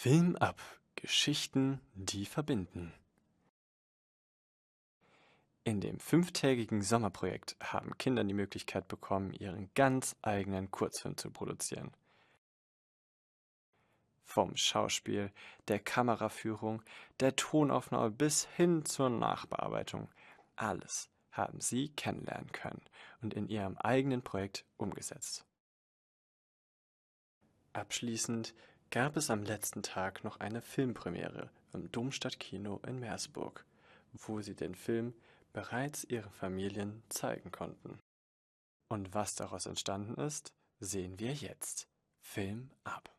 Film ab. Geschichten, die verbinden. In dem 5-tägigen Sommerprojekt haben Kinder die Möglichkeit bekommen, ihren ganz eigenen Kurzfilm zu produzieren. Vom Schauspiel, der Kameraführung, der Tonaufnahme bis hin zur Nachbearbeitung. Alles haben sie kennenlernen können und in ihrem eigenen Projekt umgesetzt. Abschließend gab es am letzten Tag noch eine Filmpremiere im Domstadtkino in Meersburg, wo sie den Film bereits ihren Familien zeigen konnten. Und was daraus entstanden ist, sehen wir jetzt. Film ab.